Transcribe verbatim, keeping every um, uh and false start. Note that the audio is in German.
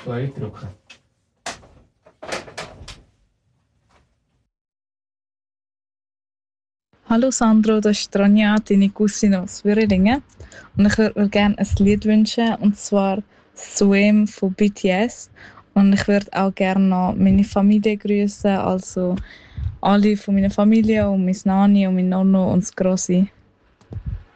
Play drücken. Hallo Sandro, das ist Ronja, deine Cousine aus Würelingen. Und ich würde mir gerne ein Lied wünschen, und zwar Suem von B T S. Und ich würde auch gerne noch meine Familie grüßen, also alle von meiner Familie und meine Nani und mein Nonno und das Grossi.